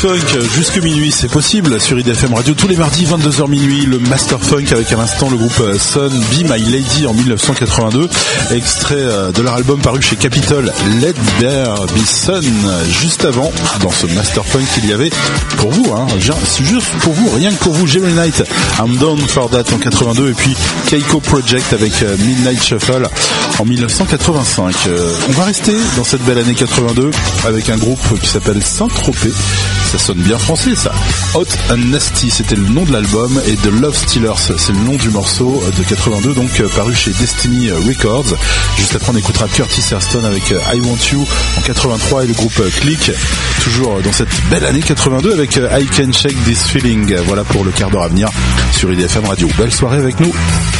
Funk jusque minuit, c'est possible sur IDFM Radio tous les mardis 22h minuit, le Master Funk avec à l'instant le groupe Sun, Be My Lady en 1982, extrait de leur album paru chez Capitol, Let There Be Sun. Juste avant, dans ce Master Funk, il y avait pour vous, c'est juste pour vous, rien que pour vous, Jerry Knight, I'm Down For That en 82 et puis Keiko Project avec Midnight Shuffle en 1985. On va rester dans cette belle année 82 avec un groupe qui s'appelle Saint-Tropez. Ça sonne bien français ça. Hot and Nasty, c'était le nom de l'album, et The Love Stealers, c'est le nom du morceau de 82, donc paru chez Destiny Records. Juste après on écoutera Curtis Hairston avec I Want You en 83 et le groupe Click, toujours dans cette belle année 82 avec I Can Shake This Feeling. Voilà pour le quart d'heure à venir sur IDFM Radio. Belle soirée avec nous.